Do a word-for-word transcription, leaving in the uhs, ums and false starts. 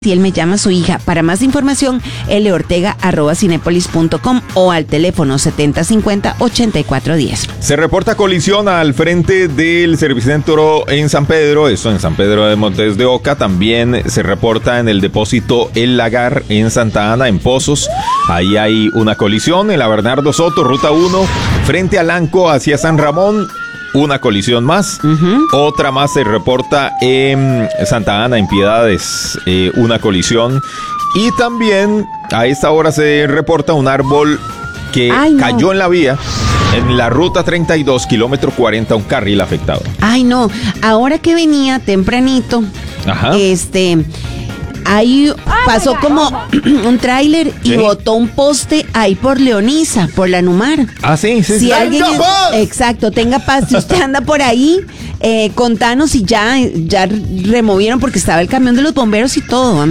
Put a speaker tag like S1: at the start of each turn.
S1: Si él me llama a su hija. Para más información, lortega arroba cinepolis punto com o al teléfono setenta cincuenta ochenta y cuatro diez.
S2: Se reporta colisión al frente del Servicentro en San Pedro, esto en San Pedro de Montes de Oca. También se reporta en el depósito El Lagar en Santa Ana, en Pozos. Ahí hay una colisión en la Bernardo Soto, ruta uno, frente a Lanco hacia San Ramón. Una colisión más. Uh-huh. Otra más se reporta en Santa Ana, en Piedades, eh, una colisión. Y también a esta hora se reporta un árbol que Ay, no. cayó en la vía. En la ruta treinta y dos, kilómetro cuarenta, un carril afectado.
S1: Ay, no. Ahora que venía tempranito, Ajá. este... ahí pasó como un tráiler y ¿Sí? botó un poste ahí por Leonisa, por la Numar.
S2: Ah, sí, sí.
S1: Si
S2: sí.
S1: alguien es, exacto, tenga paz. Si usted anda por ahí, eh, contanos si ya, ya removieron porque estaba el camión de los bomberos y todo.